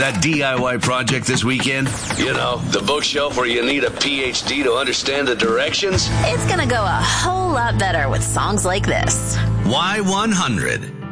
That DIY project this weekend? You know, the bookshelf where you need a PhD to understand the directions? It's gonna go a whole lot better with songs like this. Y100.